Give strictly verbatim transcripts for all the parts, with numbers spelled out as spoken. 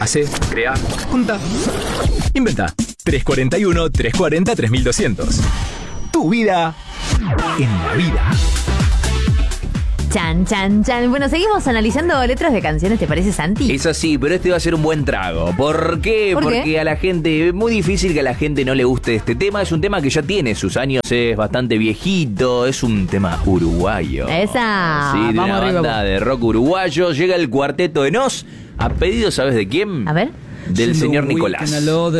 Hace, crea, junta, inventa. tres cuarenta y uno, tres cuarenta, tres mil doscientos. Tu vida en la vida. Chan, chan, chan. Bueno, seguimos analizando letras de canciones, ¿te parece, Santi? Es así, pero este va a ser un buen trago. ¿Por qué? ¿Por Porque qué? a la gente, es muy difícil que a la gente no le guste este tema. Es un tema que ya tiene sus años, es bastante viejito, es un tema uruguayo. Esa, Sí, de vamos una arriba. banda de rock uruguayo. Llega el Cuarteto de Nos, a pedido, ¿sabes de quién? A ver. Del señor Nicolás.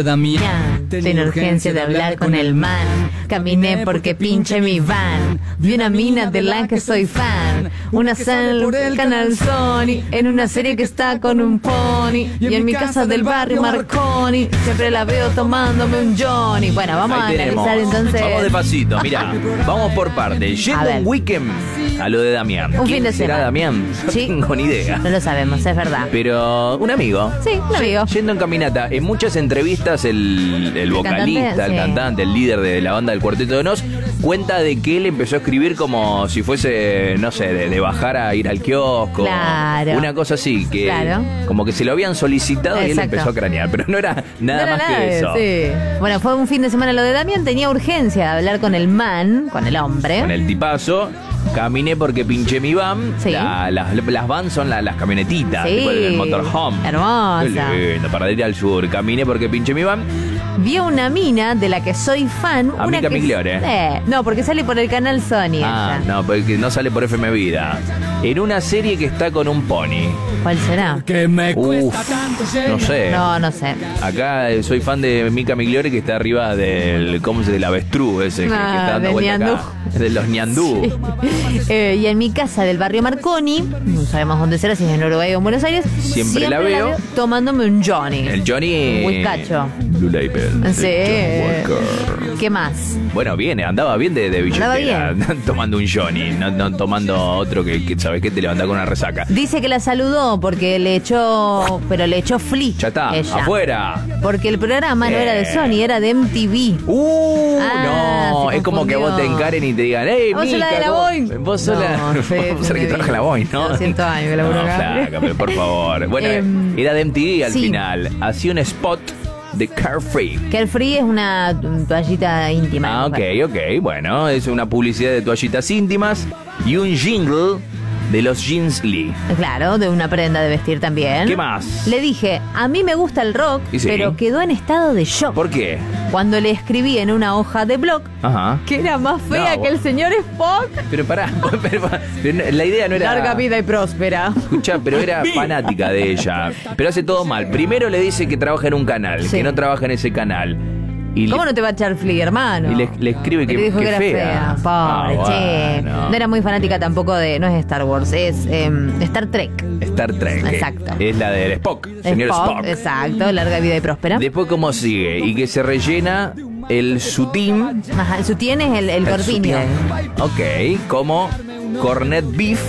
Ya, tengo urgencia de hablar con el man. Caminé porque pinche mi van. Vi una mina de la que soy fan. Una sal por el canal Sony. En una serie que está con un pony. Y en mi casa del barrio Marconi. Siempre la veo tomándome un Johnny. Bueno, vamos Ahí a tenemos. analizar entonces. Vamos despacito, mirá. Vamos por partes. A Yendo ver. un weekend a lo de Damián. Un ¿Quién fin de será semana. Damián? No Sí. tengo ni idea. No lo sabemos, es verdad. Pero un amigo. Sí, un amigo. Yendo en caminata. En muchas entrevistas el, el vocalista, cantante, el sí. cantante, el líder de la banda del Cuarteto de Nos, cuenta de que él empezó a escribir como si fuese, no sé, de, de bajar a ir al kiosco. Claro. Una cosa así, que Claro. como que se lo habían solicitado y él Exacto. empezó a cranear. Pero no era nada No era más nada que de- eso. sí. Bueno, fue un fin de semana lo de Damián. Tenía urgencia de hablar con el man, con el hombre. Con el tipazo. Caminé porque pinché mi van. Sí. La- las, las van son la- las camionetitas, Sí. tipo el motorhome. Hermosa. Qué lindo, para ir al sur. Caminé porque pinché mi van. Vio una mina de la que soy fan. Amica una que Migliore. Eh, no, porque sale por el canal Sony. Ah, ella. no, porque no sale por F M Vida. En una serie que está con un pony. ¿Cuál será? Que me Uf, no sé. No, no sé. Acá eh, soy fan de Mica Migliore, que está arriba del, ¿cómo se dice? Del avestruz ese que, que Ah, está dando del vuelta ñandú. acá. De los ñandú. Eh, y en mi casa del barrio Marconi, no sabemos dónde será, si es en Uruguay o en Buenos Aires, Siempre la veo. tomándome un Johnny. El Johnny. Un whiskacho. Blue Label. de Sí. John Walker. ¿Qué más? Bueno, viene, andaba bien de, de Andaba billetera, tomando un Johnny, no, no tomando otro que, que sabes que te levanta con una resaca. Dice que la saludó porque le echó, pero le echó flea. Ya está, ella. afuera. Porque el programa no era de Eh. Sony, era de M T V. Uh, Ah, no, se es como que a vos te confundió. encaren y te digan, hey, Vos sos Mica, la de la ¿cómo- Boeing. Vos sos la, No, sí, vos sos la que M T V. trabaja en la Boeing, ¿no? doscientos años que laburo No, acá. flaca, pero por favor. Bueno, Em, era de M T V al sí. final. Hacía un spot de Carefree. Carefree es una mm, toallita íntima. Ah, ok, ok. Bueno, es una publicidad de toallitas íntimas y un jingle de los Jeans Lee. Claro, de una prenda de vestir también. ¿Qué más? Le dije, a mí me gusta el rock, Y sí. pero quedó en estado de shock. ¿Por qué? Cuando le escribí en una hoja de blog Ajá. que era más fea No, que el señor Spock. Pero pará, pero, pero no- la idea no era... Larga vida y próspera. Escuchá, pero era fanática de ella. Pero hace todo mal. Primero le dice que trabaja en un canal, Sí. que no trabaja en ese canal. Y le- ¿Cómo no te va a echar flea, hermano? Y le- le escribe que- Le dijo que que era fea. fea. Pobre, Ah, che. bueno. No era muy fanática tampoco de... No es Star Wars, es em, Star Trek. Star Trek. Exacto. Es la del Spock, señor Spock. Exacto, larga vida y próspera. Después, ¿cómo sigue? Y que se rellena el sutín. Ajá, el sutién es el, el corpiño. Ok, como Cornet Beef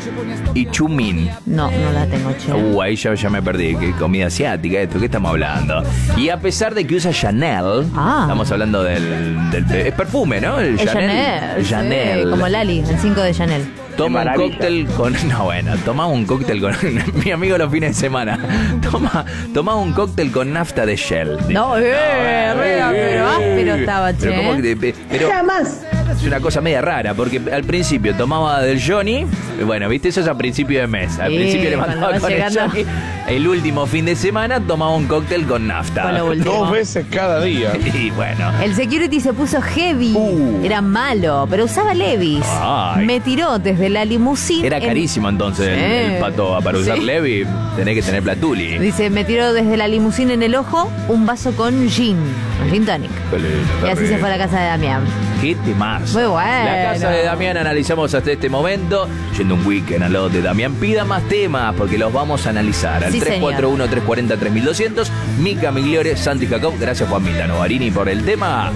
y Chumin. No, no la tengo, che. Uh, ahí ya, ya me perdí. ¿Qué comida asiática esto? ¿Qué estamos hablando? Y a pesar de que usa Chanel, Ah. estamos hablando del, del- es perfume, ¿no? El Es Chanel. sí, Chanel. como Lali, el cinco de Chanel. Toma un cóctel con... No, bueno, toma un cóctel con... Mi amigo los fines de semana. Toma, toma un cóctel con nafta de Shell. No, eh, re, pero áspero estaba, Pero, che. ¿cómo que te- pero es una cosa media rara, porque al principio tomaba del Johnny, bueno, viste, eso es a principio de mes. Al Sí, principio le cuando mandaba va con el llegando. Johnny. El último fin de semana tomaba un cóctel con nafta. Fue lo último. Dos veces cada día. Y bueno, El security se puso heavy. Uh. Era malo, pero usaba Levi's. Ay. Me tiró desde la limusina. era en- carísimo entonces el, Sí. el pato. Para usar Sí. Levi tenés que tener platuli. Dice, me tiró desde la limusina en el ojo un vaso con gin, un gin tonic. Y así se fue a la casa de Damián. ¿Qué temas? Muy bueno. La casa de Damián analizamos hasta este momento. Yendo un weekend a lo de Damián. Pida más temas porque los vamos a analizar. Al Sí, tres cuatro uno, tres cuarenta, tres mil doscientos. Mica Migliore, Santi Jacob. Gracias, Juanmita Novarini, por el tema.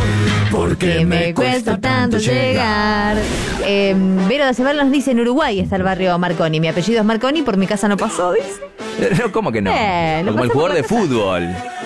Que me cuesta tanto llegar. Eh, Vero de Aceval nos dice, en Uruguay está el barrio Marconi. Mi apellido es Marconi, por mi casa no pasó, dice. No, ¿cómo que no? Eh, lo Como el pasamos jugador de por la casa. fútbol.